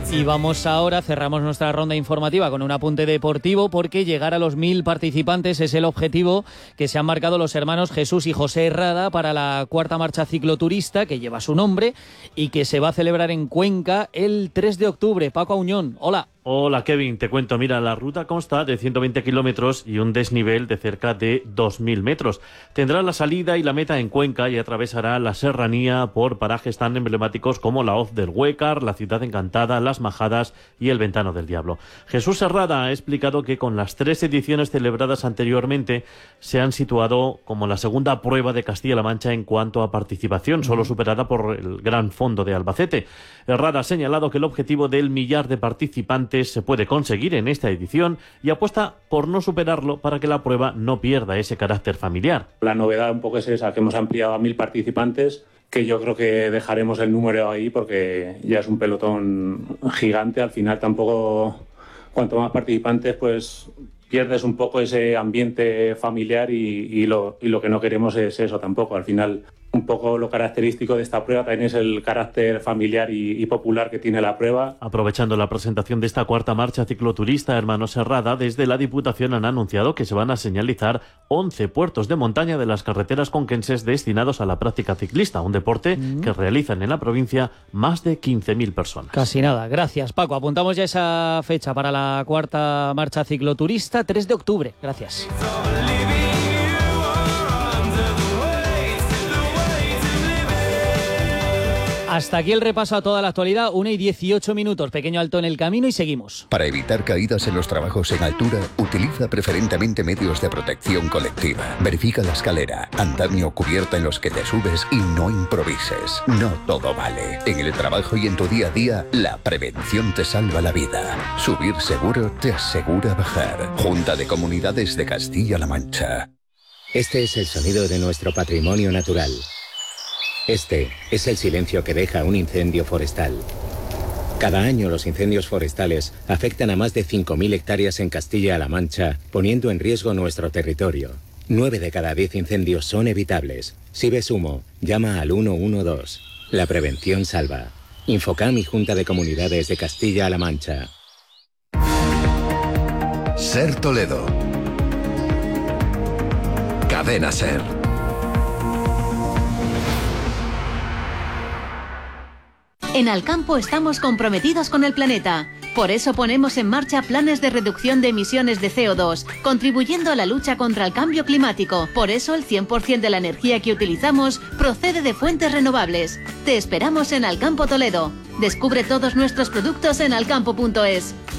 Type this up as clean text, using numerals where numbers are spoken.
Y vamos ahora, cerramos nuestra ronda informativa con un apunte deportivo, porque llegar a los 1000 participantes es el objetivo que se han marcado los hermanos Jesús y José Herrada para la cuarta marcha cicloturista que lleva su nombre y que se va a celebrar en Cuenca el 3 de octubre. Paco Auñón, hola. Hola Kevin, te cuento, mira, la ruta consta de 120 kilómetros y un desnivel de cerca de 2.000 metros. Tendrá la salida y la meta en Cuenca y atravesará la serranía por parajes tan emblemáticos como la Hoz del Huécar, la Ciudad Encantada, Las Majadas y el Ventano del Diablo. Jesús Herrada ha explicado que con las 3 ediciones celebradas anteriormente se han situado como la segunda prueba de Castilla-La Mancha en cuanto a participación, solo superada por el Gran Fondo de Albacete. Herrada ha señalado que el objetivo del 1.000.000 de participantes se puede conseguir en esta edición y apuesta por no superarlo para que la prueba no pierda ese carácter familiar. La novedad un poco es esa, que hemos ampliado a 1.000 participantes, que yo creo que dejaremos el número ahí porque ya es un pelotón gigante. Al final tampoco, cuanto más participantes, pues pierdes un poco ese ambiente familiar y lo que no queremos es eso tampoco. Al final, un poco lo característico de esta prueba también es el carácter familiar y popular que tiene la prueba. Aprovechando la presentación de esta cuarta marcha cicloturista, hermanos Herrada, desde la Diputación han anunciado que se van a señalizar 11 puertos de montaña de las carreteras conquenses destinados a la práctica ciclista, un deporte que realizan en la provincia más de 15.000 personas. Casi nada. Gracias, Paco. Apuntamos ya esa fecha para la cuarta marcha cicloturista, 3 de octubre. Gracias. Hasta aquí el repaso a toda la actualidad, 1:18. Pequeño alto en el camino y seguimos. Para evitar caídas en los trabajos en altura, utiliza preferentemente medios de protección colectiva. Verifica la escalera, andamio o cubierta en los que te subes y no improvises. No todo vale. En el trabajo y en tu día a día, la prevención te salva la vida. Subir seguro te asegura bajar. Junta de Comunidades de Castilla-La Mancha. Este es el sonido de nuestro patrimonio natural. Este es el silencio que deja un incendio forestal. Cada año los incendios forestales afectan a más de 5.000 hectáreas en Castilla-La Mancha, poniendo en riesgo nuestro territorio. 9 de cada 10 incendios son evitables. Si ves humo, llama al 112. La prevención salva. Infocam y Junta de Comunidades de Castilla-La Mancha. Ser Toledo. Cadena Ser. En Alcampo estamos comprometidos con el planeta. Por eso ponemos en marcha planes de reducción de emisiones de CO2, contribuyendo a la lucha contra el cambio climático. Por eso el 100% de la energía que utilizamos procede de fuentes renovables. Te esperamos en Alcampo Toledo. Descubre todos nuestros productos en alcampo.es.